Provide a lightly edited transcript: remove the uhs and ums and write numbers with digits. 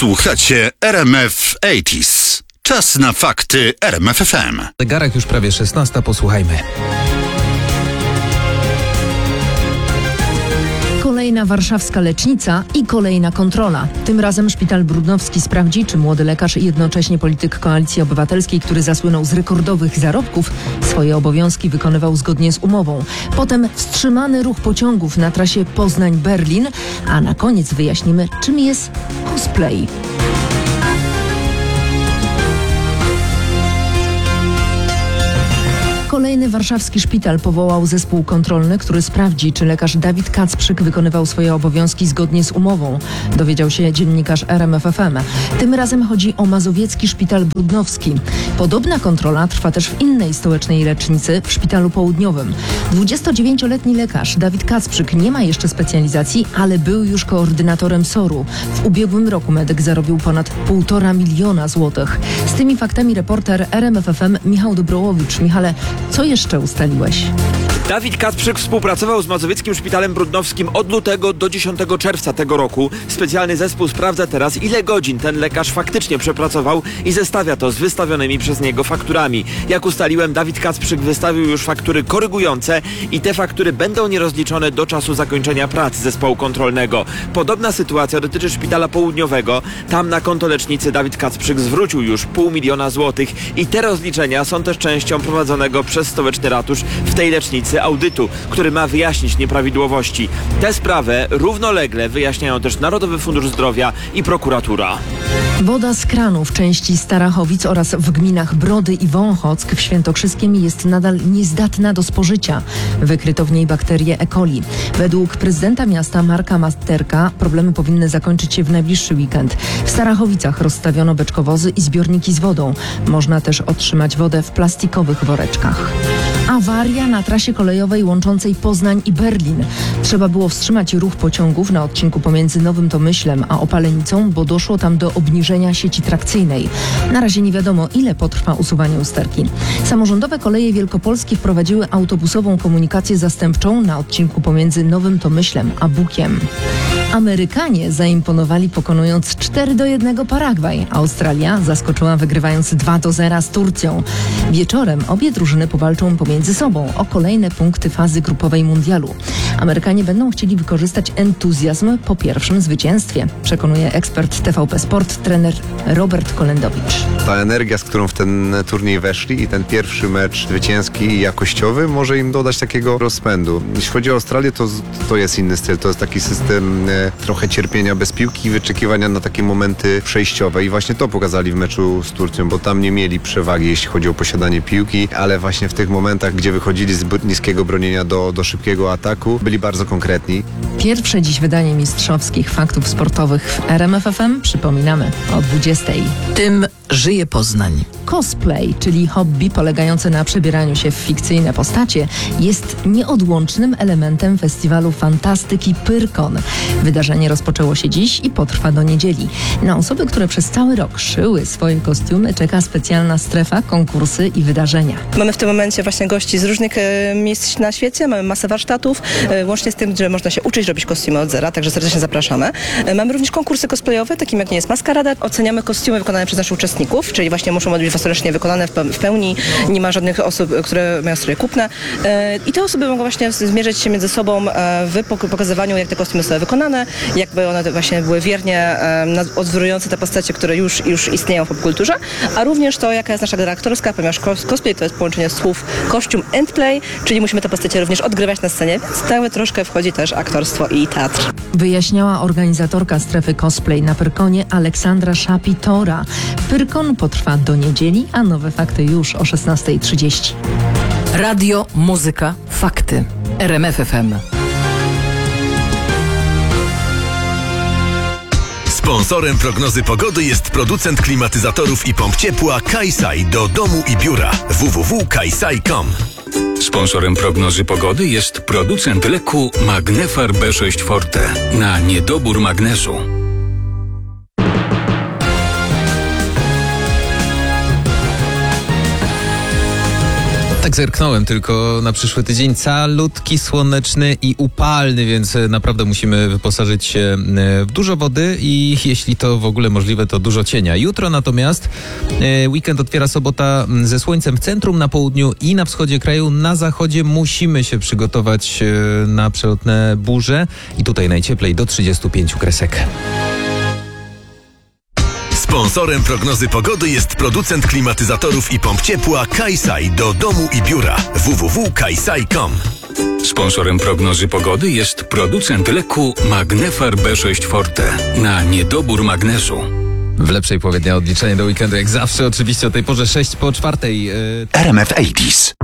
Słuchacie RMF 80s. Czas na fakty RMF FM. Zegarek już prawie 16, posłuchajmy. Kolejna warszawska lecznica i kolejna kontrola. Tym razem szpital Brudnowski sprawdzi, czy młody lekarz i jednocześnie polityk Koalicji Obywatelskiej, który zasłynął z rekordowych zarobków, swoje obowiązki wykonywał zgodnie z umową. Potem wstrzymany ruch pociągów na trasie Poznań-Berlin, a na koniec wyjaśnimy, czym jest cosplay. Kolejny warszawski szpital powołał zespół kontrolny, który sprawdzi, czy lekarz Dawid Kacprzyk wykonywał swoje obowiązki zgodnie z umową. Dowiedział się dziennikarz RMF FM. Tym razem chodzi o mazowiecki szpital Brudnowski. Podobna kontrola trwa też w innej stołecznej lecznicy, w szpitalu południowym. 29-letni lekarz Dawid Kacprzyk nie ma jeszcze specjalizacji, ale był już koordynatorem SOR-u. W ubiegłym roku medyk zarobił ponad 1,5 miliona złotych. Z tymi faktami reporter RMF FM Michał Dobrołowicz. Michale, co jeszcze ustaliłeś? Dawid Kacprzyk współpracował z mazowieckim szpitalem brudnowskim od lutego do 10 czerwca tego roku. Specjalny zespół sprawdza teraz, ile godzin ten lekarz faktycznie przepracował i zestawia to z wystawionymi przez niego fakturami. Jak ustaliłem, Dawid Kacprzyk wystawił już faktury korygujące i te faktury będą nierozliczone do czasu zakończenia prac zespołu kontrolnego. Podobna sytuacja dotyczy szpitala południowego. Tam na konto lecznicy Dawid Kacprzyk zwrócił już 500 000 złotych i te rozliczenia są też częścią prowadzonego przez stołeczny ratusz w tej lecznicy audytu, który ma wyjaśnić nieprawidłowości. Tę sprawę równolegle wyjaśniają też Narodowy Fundusz Zdrowia i prokuratura. Woda z kranu w części Starachowic oraz w gminach Brody i Wąchock w Świętokrzyskiem jest nadal niezdatna do spożycia. Wykryto w niej bakterie E. coli. Według prezydenta miasta Marka Masterka problemy powinny zakończyć się w najbliższy weekend. W Starachowicach rozstawiono beczkowozy i zbiorniki z wodą. Można też otrzymać wodę w plastikowych woreczkach. Awaria na trasie kolejowej łączącej Poznań i Berlin. Trzeba było wstrzymać ruch pociągów na odcinku pomiędzy Nowym Tomyślem a Opalenicą, bo doszło tam do obniżenia sieci trakcyjnej. Na razie nie wiadomo, ile potrwa usuwanie usterki. Samorządowe koleje wielkopolskie wprowadziły autobusową komunikację zastępczą na odcinku pomiędzy Nowym Tomyślem a Bukiem. Amerykanie zaimponowali, pokonując 4-1 Paragwaj. Australia zaskoczyła, wygrywając 2-0 z Turcją. Wieczorem obie drużyny powalczą pomiędzy sobą o kolejne punkty fazy grupowej mundialu. Amerykanie będą chcieli wykorzystać entuzjazm po pierwszym zwycięstwie, przekonuje ekspert TVP Sport, trener Robert Kolendowicz. Ta energia, z którą w ten turniej weszli i ten pierwszy mecz zwycięski i jakościowy może im dodać takiego rozpędu. Jeśli chodzi o Australię, to jest inny styl. To jest taki system trochę cierpienia bez piłki i wyczekiwania na takie momenty przejściowe. I właśnie to pokazali w meczu z Turcją, bo tam nie mieli przewagi, jeśli chodzi o posiadanie piłki, ale właśnie w tych momentach, gdzie wychodzili z niskiego bronienia do szybkiego ataku, byli bardzo konkretni. Pierwsze dziś wydanie mistrzowskich faktów sportowych w RMF FM przypominamy o 20:00. Tym żyje Poznań. Cosplay, czyli hobby polegające na przebieraniu się w fikcyjne postacie, jest nieodłącznym elementem festiwalu fantastyki Pyrkon. Wydarzenie rozpoczęło się dziś i potrwa do niedzieli. Na osoby, które przez cały rok szyły swoje kostiumy, czeka specjalna strefa, konkursy i wydarzenia. Mamy w tym momencie właśnie gości z różnych miejsc na świecie, mamy masę warsztatów, łącznie z tym, że można się uczyć robić kostiumy od zera, także serdecznie zapraszamy. Mamy również konkursy cosplayowe, takim jak nie jest maskarada. Oceniamy kostiumy wykonane przez naszych uczestników, czyli właśnie muszą być fastorycznie wykonane w pełni, nie ma żadnych osób, które mają stroje kupne. I te osoby mogą właśnie zmierzyć się między sobą w pokazywaniu, jak te kostiumy są wykonane, jakby one właśnie były wiernie odwzórujące te postacie, które już istnieją w popkulturze, a również to, jaka jest nasza gra aktorska, ponieważ cosplay to jest połączenie słów kostium and play, czyli musimy te postacie również odgrywać na scenie, więc cały troszkę wchodzi też aktorstwo i teatr. Wyjaśniała organizatorka strefy cosplay na Pyrkonie Aleksandra Szapitora. Pyrkon potrwa do niedzieli, a nowe fakty już o 16:30. Radio, muzyka, fakty. RMF FM. Sponsorem prognozy pogody jest producent klimatyzatorów i pomp ciepła Kaisai do domu i biura www.kaisai.com. Sponsorem prognozy pogody jest producent leku Magnefar B6 Forte na niedobór magnezu. Tak zerknąłem tylko na przyszły tydzień. Calutki, słoneczny i upalny, więc naprawdę musimy wyposażyć się w dużo wody i jeśli to w ogóle możliwe, to dużo cienia. Jutro natomiast weekend otwiera sobota ze słońcem w centrum, na południu i na wschodzie kraju. Na zachodzie musimy się przygotować na przelotne burze i tutaj najcieplej do 35 kresek. Sponsorem prognozy pogody jest producent klimatyzatorów i pomp ciepła Kaisai do domu i biura www.kaisai.com. Sponsorem prognozy pogody jest producent leku Magnefar B6 Forte na niedobór magnezu. W lepszej połowie dnia odliczenie do weekendu jak zawsze, oczywiście o tej porze 6 po 4. RMF 80s.